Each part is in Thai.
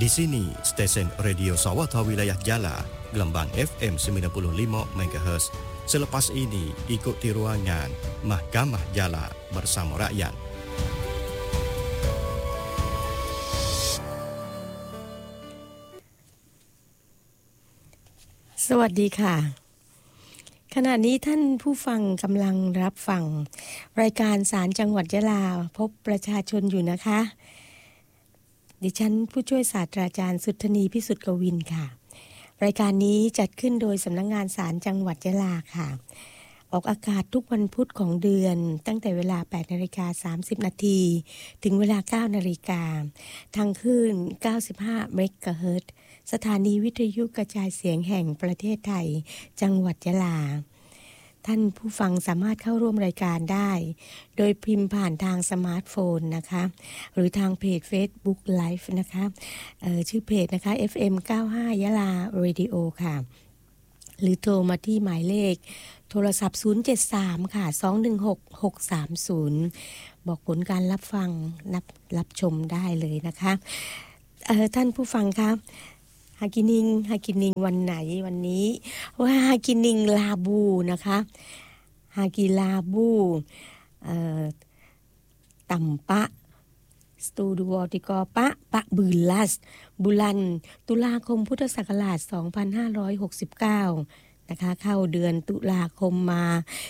Di sini, stesen radio Sawata Wilayah Jala, gelombang FM 95 MHz. Selepas ini, ikuti ruangan Mahkamah Jala bersama rakyat. สวัสดีค่ะขณะนี้ท่านผู้ฟังกำลังรับฟังรายการศาลจังหวัดยะลาพบประชาชนอยู่นะคะดิฉันผู้ช่วยศาสตราจารย์สุทธนีพิสุทธิ์กวินค่ะรายการนี้จัดขึ้นโดยสำนักงานศาลจังหวัดยะลาค่ะออกอากาศทุกวันพุธของเดือนตั้งแต่เวลา 8:30 น.ถึงเวลา 9:00 น.ทางคลื่น 95 เมกะเฮิรตซ์สถานีวิทยุกระจายเสียงแห่งประเทศไทยจังหวัดยะลาท่านผู้ฟังสามารถเข้าร่วมรายการได้โดยพิมพ์ผ่านทางสมาร์ทโฟนนะคะหรือทางเพจ Facebook Live นะคะชื่อเพจนะคะ FM 95 ยะลา Radio ค่ะหรือโทรมาที่หมายเลขโทรศัพท์073ค่ะ216 630บอกผลการรับฟังรับชมได้เลยนะคะท่านผู้ฟังครับฮากินิงวันไหนวันนี้ว่าฮากินิงลาบูนะคะฮากิลาบูตัมปะสตูดิโอติกอปะบืลลัสบุลันตุลาคมพุทธศักราช2569นะคะเข้าเดือนตุลาคมมา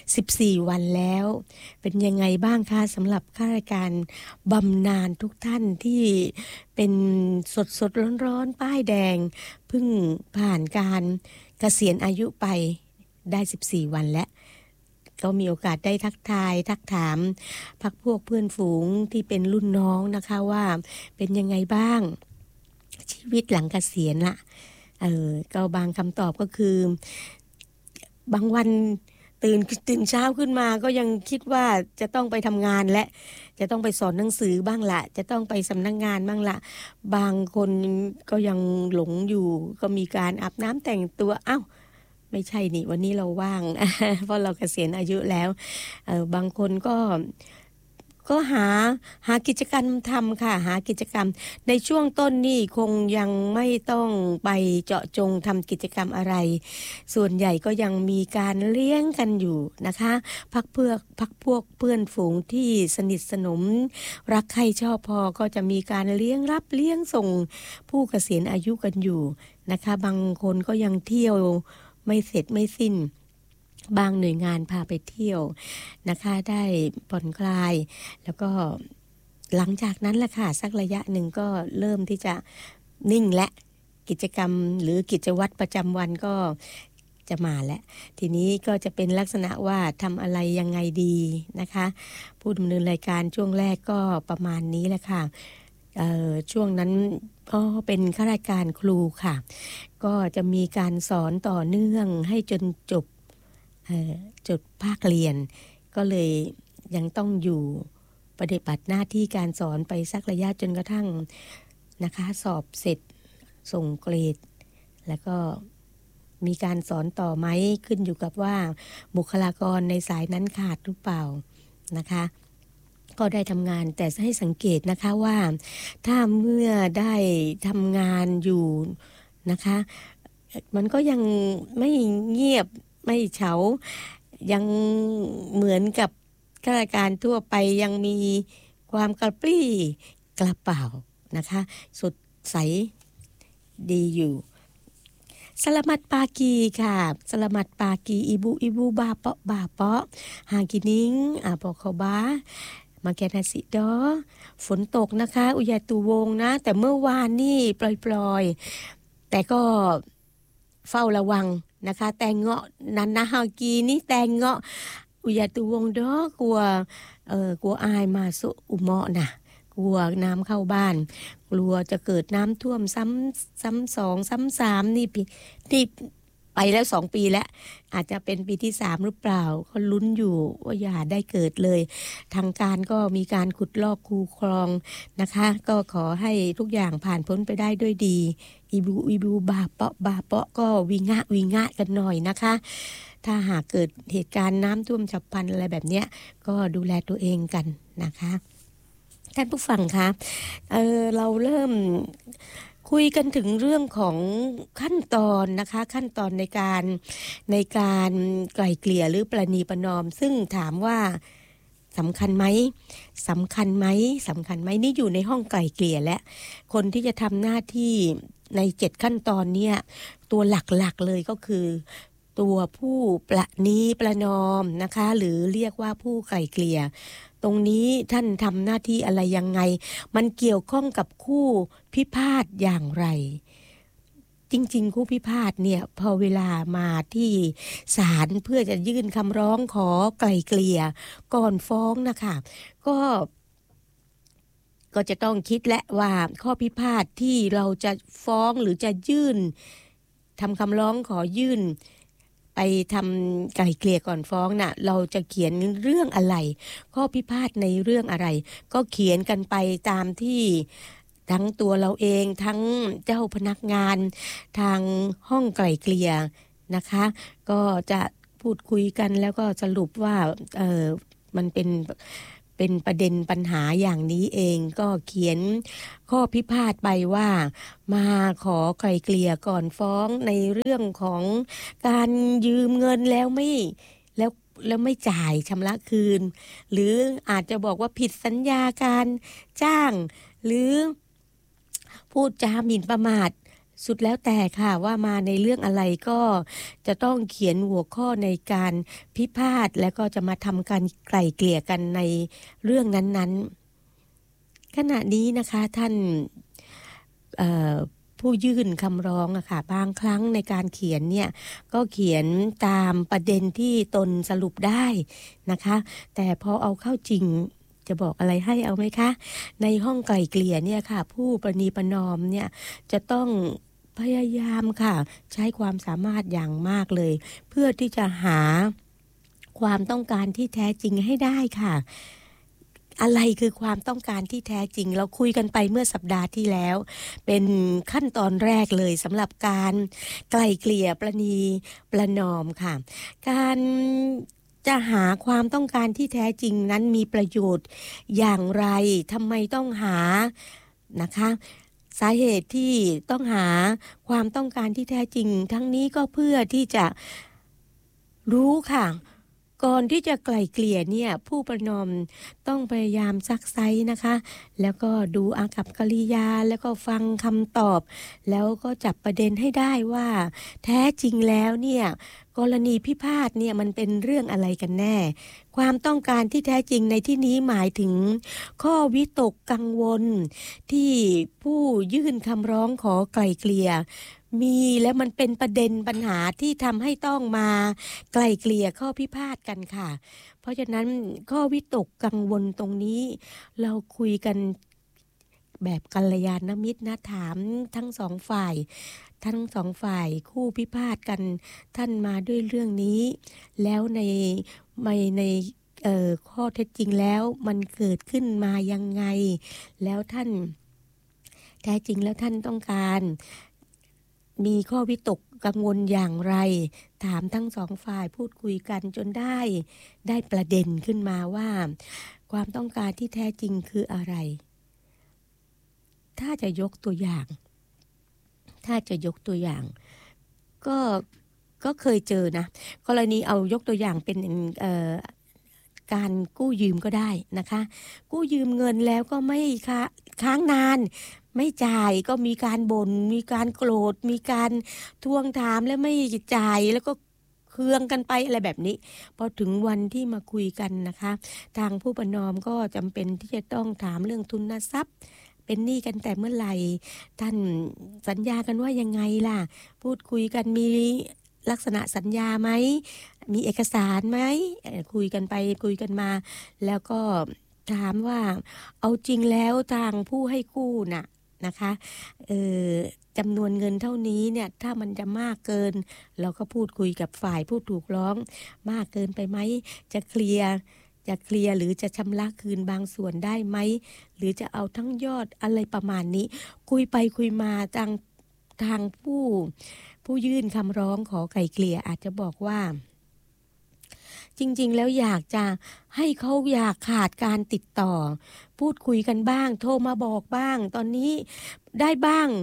14วันแล้วเป็นยังไงบ้างคะสำหรับข้าราชการบำนาญทุกท่านที่เป็นสดร้อนๆป้ายแดงเพิ่งผ่านการเกษียณอายุไปได้14วันแล้วก็มีโอกาสได้ทักถามพรรคพวกเพื่อนฝูงที่เป็นรุ่นน้องนะคะว่าเป็นยังไงบ้างชีวิตหลังเกษียณล่ะก็บางคำตอบก็คือบางวันตื่นเช้าขึ้นมาก็ยังคิดว่าจะต้องไปทำงานและจะต้องไปสอนหนังสือบ้างละจะต้องไปสำนักงานบ้างละบางคนก็ยังหลงอยู่ก็มีการอาบน้ำแต่งตัวไม่ใช่นี่วันนี้เราว่าง เพราะเราเกษียณอายุแล้วบางคนก็หากิจกรรมทำค่ะหากิจกรรมในช่วงต้นนี่คงยังไม่ต้องไปเจาะจงทำกิจกรรมอะไรส่วนใหญ่ก็ยังมีการเลี้ยงกันอยู่นะคะพักพวกเพื่อนฝูงที่สนิทสนมรักใครชอบพอก็จะมีการเลี้ยงส่งผู้เกษียณอายุกันอยู่นะคะบางคนก็ยังเที่ยวไม่เสร็จไม่สิ้นบางหน่วยงานพาไปเที่ยวนะคะได้ผ่อนคลายแล้วก็หลังจากนั้นล่ะค่ะสักระยะหนึ่งก็เริ่มที่จะนิ่งและกิจกรรมหรือกิจวัตรประจำวันก็จะมาแล้วทีนี้ก็จะเป็นลักษณะว่าทำอะไรยังไงดีนะคะผู้ดำเนินรายการช่วงแรกก็ประมาณนี้แหละค่ะช่วงนั้นก็เป็นข้าราชการครูค่ะก็จะมีการสอนต่อเนื่องให้จนจบภาคเรียนก็เลยยังต้องอยู่ปฏิบัติหน้าที่การสอนไปสักระยะจนกระทั่งนะคะสอบเสร็จส่งเกรดแล้วก็มีการสอนต่อไหมขึ้นอยู่กับว่าบุคลากรในสายนั้นขาดหรือเปล่านะคะก็ได้ทำงานแต่ให้สังเกตนะคะว่าถ้าเมื่อได้ทำงานอยู่นะคะมันก็ยังไม่เงียบไม่เฉายังเหมือนกับข้าราชการทั่วไปยังมีความกระปรี้กระเป๋านะคะสดใสดีอยู่สลามัดปากีค่ะสลามัดปากีอิบูบาเปาะหากินิงปอคอบามาแกนาสิดอฝนตกนะคะอุยาตูวงนะแต่เมื่อวานนี่ปล่อยแต่ก็เฝ้าระวังนะคะแตงเงาะนันนะฮากีนี่แตงเงาะอุยาตูวงดอกลัวอายมาสุอุเมาะนะกลัวน้ำเข้าบ้านกลัวจะเกิดน้ำท่วมซ้ำ2ซ้ำ3นี่ไปแล้ว2ปีแล้วอาจจะเป็นปีที่3หรือเปล่าก็ลุ้นอยู่ว่าอย่าได้เกิดเลยทางการก็มีการขุดลอกคูคลองนะคะก็ขอให้ทุกอย่างผ่านพ้นไปได้ด้วยดีอีบูบาเปาะก็วิงะกันหน่อยนะคะถ้าหากเกิดเหตุการณ์น้ำท่วมฉับพลันอะไรแบบเนี้ยก็ดูแลตัวเองกันนะคะท่านผู้ฟังคะเราเริ่มคุยกันถึงเรื่องของขั้นตอนนะคะขั้นตอนในการไกล่เกลี่ยหรือประนีประนอมซึ่งถามว่าสำคัญไหมสำคัญไหมสำคัญไหมนี่อยู่ในห้องไกล่เกลี่ยและคนที่จะทำหน้าที่ใน7ขั้นตอนเนี่ยตัวหลักๆเลยก็คือตัวผู้ประนีประนอมนะคะหรือเรียกว่าผู้ไกล่เกลี่ยตรงนี้ท่านทำหน้าที่อะไรยังไงมันเกี่ยวข้องกับคู่พิพาทอย่างไรจริงๆคู่พิพาทเนี่ยพอเวลามาที่ศาลเพื่อจะยื่นคำร้องขอไกล่เกลี่ยก่อนฟ้องนะคะก็จะต้องคิดและว่าข้อพิพาทที่เราจะฟ้องหรือจะยื่นทำคำร้องขอยื่นไปทำไกล่เกลี่ยก่อนฟ้องน่ะเราจะเขียนเรื่องอะไรข้อพิพาทในเรื่องอะไรก็เขียนกันไปตามที่ทั้งตัวเราเองทั้งเจ้าพนักงานทางห้องไกล่เกลี่ยนะคะก็จะพูดคุยกันแล้วก็สรุปว่ามันเป็นประเด็นปัญหาอย่างนี้เองก็เขียนข้อพิพาทไปว่ามาขอไกล่เกลี่ยก่อนฟ้องในเรื่องของการยืมเงินแล้วไม่จ่ายชำระคืนหรืออาจจะบอกว่าผิดสัญญาการจ้างหรือพูดจาหมิ่นประมาทสุดแล้วแต่ค่ะว่ามาในเรื่องอะไรก็จะต้องเขียนหัวข้อในการพิพาทแล้วก็จะมาทำการไกล่เกลี่ยกันในเรื่องนั้นๆขณะนี้นะคะท่านผู้ยื่นคำร้องอะค่ะบางครั้งในการเขียนเนี่ยก็เขียนตามประเด็นที่ตนสรุปได้นะคะแต่พอเอาเข้าจริงจะบอกอะไรให้เอาไหมคะในห้องไกล่เกลี่ยเนี่ยค่ะผู้ประนีประนอมเนี่ยจะต้องพยายามค่ะใช้ความสามารถอย่างมากเลยเพื่อที่จะหาความต้องการที่แท้จริงให้ได้ค่ะอะไรคือความต้องการที่แท้จริงเราคุยกันไปเมื่อสัปดาห์ที่แล้วเป็นขั้นตอนแรกเลยสำหรับการไกล่เกลี่ยประนีประนอมค่ะการจะหาความต้องการที่แท้จริงนั้นมีประโยชน์อย่างไรทำไมต้องหานะคะสาเหตุที่ต้องหาความต้องการที่แท้จริงทั้งนี้ก็เพื่อที่จะรู้ค่ะก่อนที่จะไกล่เกลี่ยเนี่ยผู้ประนอมต้องพยายามซักไซ้นะคะแล้วก็ดูอากัปกิริยาแล้วก็ฟังคำตอบแล้วก็จับประเด็นให้ได้ว่าแท้จริงแล้วเนี่ยกรณีพิพาทเนี่ยมันเป็นเรื่องอะไรกันแน่ความต้องการที่แท้จริงในที่นี้หมายถึงข้อวิตกกังวลที่ผู้ยื่นคำร้องขอไกล่เกลี่ยมีแล้วมันเป็นประเด็นปัญหาที่ทำให้ต้องมาไกล่เกลี่ยข้อพิพาทกันค่ะเพราะฉะนั้นข้อวิตกกังวลตรงนี้เราคุยกันแบบกัลยาณมิตรนะถามทั้งสองฝ่ายคู่พิพาทกันท่านมาด้วยเรื่องนี้แล้วในข้อเท็จจริงแล้วมันเกิดขึ้นมายังไงแล้วท่านแท้จริงแล้วท่านต้องการมีข้อวิตกกังวลอย่างไรถามทั้งสองฝ่ายพูดคุยกันจนได้ประเด็นขึ้นมาว่าความต้องการที่แท้จริงคืออะไรถ้าจะยกตัวอย่างก็เคยเจอนะกรณีเอายกตัวอย่างเป็นการกู้ยืมก็ได้นะคะกู้ยืมเงินแล้วก็ไม่ค้างนานไม่จ่ายก็มีการบ่นมีการโกรธมีการทวงถามแล้วไม่จ่ายแล้วก็เคืองกันไปอะไรแบบนี้พอถึงวันที่มาคุยกันนะคะทางผู้ประนอมก็จำเป็นที่จะต้องถามเรื่องทุนทรัพย์เป็นหนี้กันแต่เมื่อไหร่ท่านสัญญากันว่ายังไงล่ะพูดคุยกันมีลักษณะสัญญาไหมมีเอกสารไหมคุยกันไปคุยกันมาแล้วก็ถามว่าเอาจริงแล้วทางผู้ให้กู้นะคะจำนวนเงินเท่านี้เนี่ยถ้ามันจะมากเกินเราก็พูดคุยกับฝ่ายผู้ถูกร้องมากเกินไปไหมจะเคลียร์หรือจะชำระคืนบางส่วนได้ไหมหรือจะเอาทั้งยอดอะไรประมาณนี้คุยไปคุยมาทางผู้ยื่นคำร้องขอไกล่เกลี่ยอาจจะบอกว่าจริงๆแล้วอยากจะให้เขาอยากขาดการติดต่อพูดคุยกันบ้างโทรมาบอกบ้างตอนนี้ได้บ้าง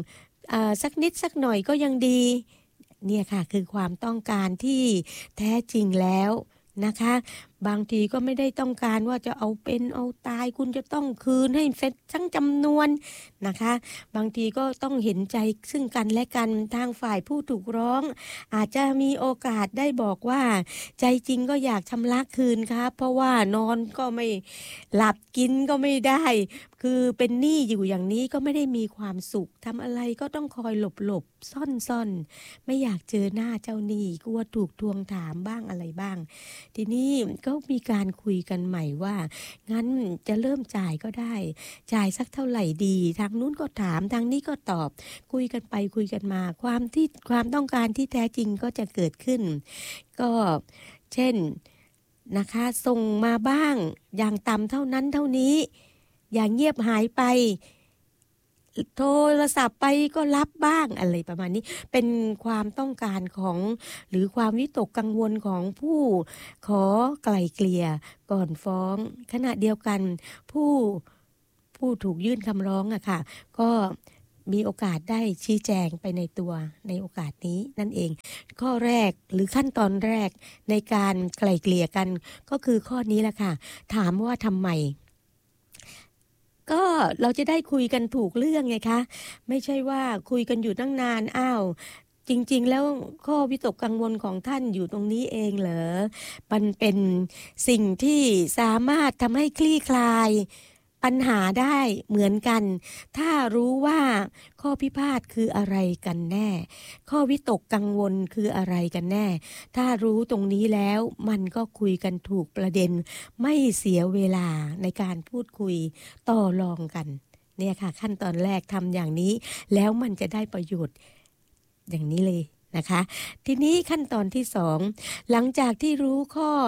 สักนิดสักหน่อยก็ยังดีเนี่ยค่ะคือความต้องการที่แท้จริงแล้วนะคะบางทีก็ไม่ได้ต้องการว่าจะเอาเป็นเอาตายคุณจะต้องคืนให้เสร็จทั้งจำนวนนะคะบางทีก็ต้องเห็นใจซึ่งกันและกันทางฝ่ายผู้ถูกร้องอาจจะมีโอกาสได้บอกว่าใจจริงก็อยากชำระคืนครับเพราะว่านอนก็ไม่หลับกินก็ไม่ได้คือเป็นหนี้อยู่อย่างนี้ก็ไม่ได้มีความสุขทำอะไรก็ต้องคอยหลบซ่อนไม่อยากเจอหน้าเจ้าหนี้กลัวถูกทวงถามบ้างอะไรบ้างทีนี้ก็มีการคุยกันใหม่ว่างั้นจะเริ่มจ่ายก็ได้จ่ายสักเท่าไหร่ดีทางนู้นก็ถามทางนี้ก็ตอบคุยกันไปคุยกันมาความต้องการที่แท้จริงก็จะเกิดขึ้นก็เช่นนะคะส่งมาบ้างอย่างต่ำเท่านั้นเท่านี้อย่างเงียบหายไปโทรศัพท์ไปก็รับบ้างอะไรประมาณนี้เป็นความต้องการของหรือความวิตกกังวลของผู้ขอไกล่เกลี่ยก่อนฟ้องขณะเดียวกันผู้ถูกยื่นคำร้องอะค่ะก็มีโอกาสได้ชี้แจงไปในตัวในโอกาสนี้นั่นเองข้อแรกหรือขั้นตอนแรกในการไกล่เกลี่ยกันก็คือข้อนี้แหละค่ะถามว่าทำไมก็เราจะได้คุยกันถูกเรื่องไงคะไม่ใช่ว่าคุยกันอยู่ตั้งนานอ้าวจริงๆแล้วข้อวิตกกังวลของท่านอยู่ตรงนี้เองเหรอมันเป็นสิ่งที่สามารถทำให้คลี่คลายปัญหาได้เหมือนกันถ้ารู้ว่าข้อพิพาทคืออะไรกันแน่ข้อวิตกกังวลคืออะไรกันแน่ถ้ารู้ตรงนี้แล้วมันก็คุยกันถูกประเด็นไม่เสียเวลาในการพูดคุยต่อรองกันเนี่ยค่ะขั้นตอนแรกทำอย่างนี้แล้วมันจะได้ประโยชน์อย่างนี้เลยนะคะทีนี้ขั้นตอนที่2หลังจากที่รู้ข้อ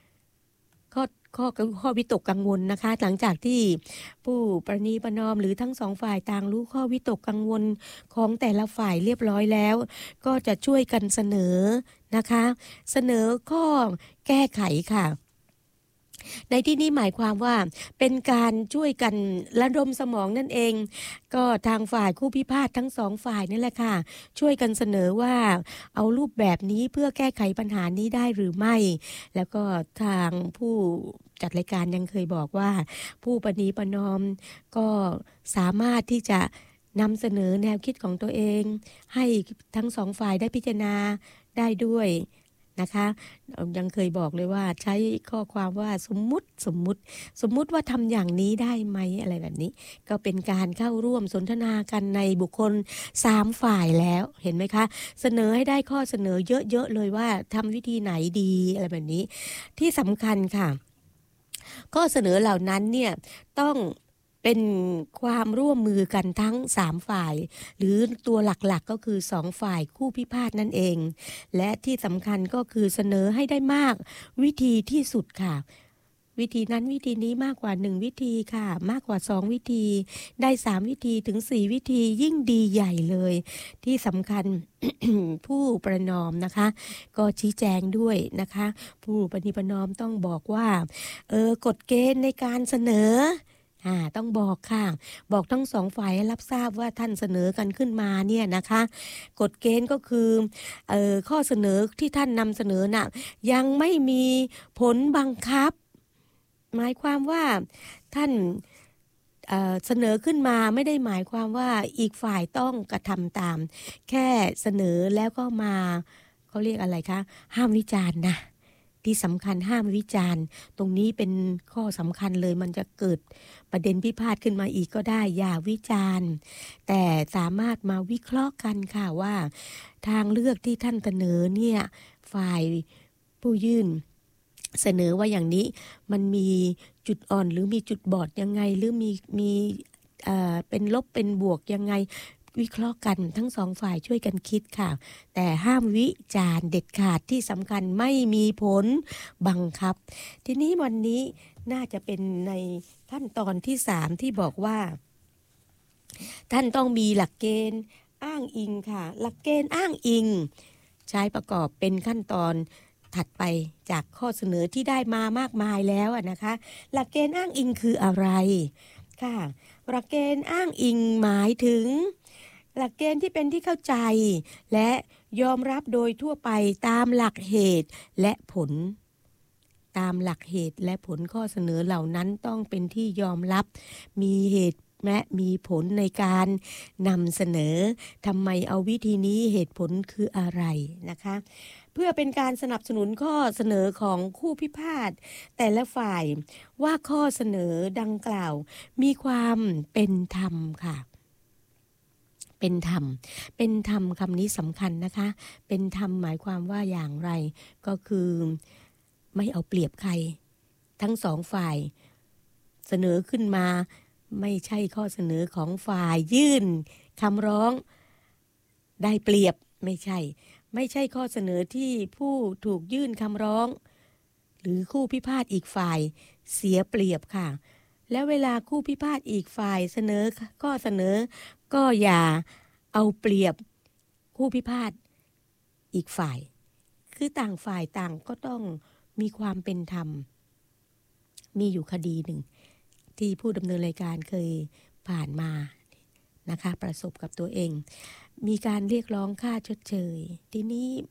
วิตกกังวลนะคะหลังจากที่ผู้ประนีประนอมหรือทั้งสองฝ่ายต่างรู้ข้อวิตกกังวลของแต่ละฝ่ายเรียบร้อยแล้วก็จะช่วยกันเสนอนะคะเสนอข้อแก้ไขค่ะในที่นี้หมายความว่าเป็นการช่วยกันระดมสมองนั่นเองก็ทางฝ่ายคู่พิพาททั้งสองฝ่ายนั่นแหละค่ะช่วยกันเสนอว่าเอารูปแบบนี้เพื่อแก้ไขปัญหานี้ได้หรือไม่แล้วก็ทางผู้จัดรายการยังเคยบอกว่าผู้ประนีประนอมก็สามารถที่จะนำเสนอแนวคิดของตัวเองให้ทั้งสองฝ่ายได้พิจารณาได้ด้วยนะคะยังเคยบอกเลยว่าใช้ข้อความว่าสมมุติว่าทำอย่างนี้ได้ไหมอะไรแบบนี้ก็เป็นการเข้าร่วมสนทนากันในบุคคล3ฝ่ายแล้วเห็นไหมคะเสนอให้ได้ข้อเสนอเยอะๆเลยว่าทำวิธีไหนดีอะไรแบบนี้ที่สำคัญค่ะข้อเสนอเหล่านั้นเนี่ยต้องเป็นความร่วมมือกันทั้ง3ฝ่ายหรือตัวหลักๆก็คือ2ฝ่ายคู่พิพาทนั่นเองและที่สำคัญก็คือเสนอให้ได้มากวิธีที่สุดค่ะวิธีนั้นวิธีนี้มากกว่า1วิธีค่ะมากกว่า2วิธีได้3วิธีถึง4วิธียิ่งดีใหญ่เลยที่สำคัญ ผู้ประนอมนะคะก็ชี้แจงด้วยนะคะผู้ประนีประนอมต้องบอกว่ากฎเกณฑ์ในการเสนอต้องบอกค่ะบอกทั้งสองฝ่ายให้รับทราบว่าท่านเสนอกันขึ้นมาเนี่ยนะคะกฎเกณฑ์ก็คือข้อเสนอที่ท่านนำเสนอน่ะยังไม่มีผลบังคับหมายความว่าท่านเสนอขึ้นมาไม่ได้หมายความว่าอีกฝ่ายต้องกระทำตามแค่เสนอแล้วก็มาเขาเรียกอะไรคะห้ามวิจารณ์นะที่สำคัญห้ามวิจารณ์ตรงนี้เป็นข้อสำคัญเลยมันจะเกิดประเด็นพิพาทขึ้นมาอีกก็ได้อย่าวิจารณ์แต่สามารถมาวิเคราะห์กันค่ะว่าทางเลือกที่ท่านเสนอเนี่ยฝ่ายผู้ยื่นเสนอว่าอย่างนี้มันมีจุดอ่อนหรือมีจุดบอดยังไงหรือมีเป็นลบเป็นบวกยังไงวิเคราะห์กันทั้งสองฝ่ายช่วยกันคิดค่ะแต่ห้ามวิจารณ์เด็ดขาดที่สำคัญไม่มีผลบังคับทีนี้วันนี้น่าจะเป็นในขั้นตอนที่3ที่บอกว่าท่านต้องมีหลักเกณฑ์อ้างอิงค่ะหลักเกณฑ์อ้างอิงใช้ประกอบเป็นขั้นตอนถัดไปจากข้อเสนอที่ได้มามากมายแล้วนะคะหลักเกณฑ์อ้างอิงคืออะไรค่ะหลักเกณฑ์อ้างอิงหมายถึงหลักเกณฑ์ที่เป็นที่เข้าใจและยอมรับโดยทั่วไปตามหลักเหตุและผลตามหลักเหตุและผลข้อเสนอเหล่านั้นต้องเป็นที่ยอมรับมีเหตุและมีผลในการนำเสนอทำไมเอาวิธีนี้เหตุผลคืออะไรนะคะเพื่อเป็นการสนับสนุนข้อเสนอของคู่พิพาทแต่ละฝ่ายว่าข้อเสนอดังกล่าวมีความเป็นธรรมค่ะเป็นธรรมคำนี้สำคัญนะคะเป็นธรรมหมายความว่าอย่างไรก็คือไม่เอาเปรียบใครทั้งสองฝ่ายเสนอขึ้นมาไม่ใช่ข้อเสนอของฝ่ายยื่นคำร้องได้เปรียบไม่ใช่ข้อเสนอที่ผู้ถูกยื่นคำร้องหรือคู่พิพาทอีกฝ่ายเสียเปรียบค่ะแล้วเวลาคู่พิพาทอีกฝ่ายเสนอข้อเสนอก็อย่าเอาเปรียบคู่พิพาทอีกฝ่ายคือต่างฝ่ายต่างก็ต้องมีความเป็นธรรมมีอยู่คดีหนึ่งที่ผู้ดำเนินรายการเคยผ่านมานะคะประสบกับตัวเองมีการเรียกร้องค่าชดเชยทีนี้